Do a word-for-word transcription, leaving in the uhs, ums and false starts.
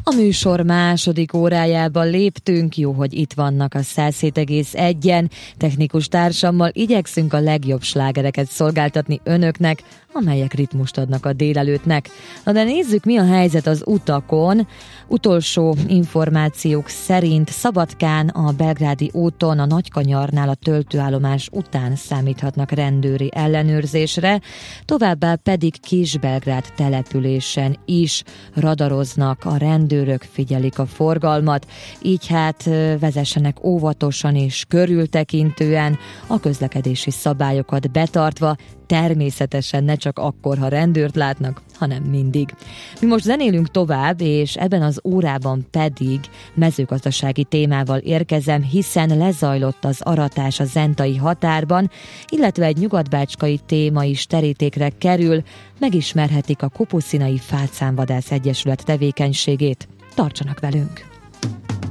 A műsor második órájában léptünk, jó, hogy itt vannak a száz hét egész egyen. Technikus társammal igyekszünk a legjobb slágereket szolgáltatni önöknek, amelyek ritmust adnak a délelőttnek. Na de nézzük, mi a helyzet az utakon. Utolsó információk szerint Szabadkán a Belgrádi úton a Nagykanyarnál a töltőállomás után számíthatnak rendőri ellenőrzésre, továbbá pedig Kisbelgrád településen is radaroznak a rendőrök, figyelik a forgalmat, így hát vezessenek óvatosan és körültekintően, a közlekedési szabályokat betartva, természetesen ne csak akkor, ha rendőrt látnak, hanem mindig. Mi most zenélünk tovább, és ebben az órában pedig mezőgazdasági témával érkezem, hiszen lezajlott az aratás a zentai határban, illetve egy nyugatbácskai téma is terítékre kerül, megismerhetik a Kopuszinai Fácánvadász Egyesület tevékenységét. Tartsanak velünk!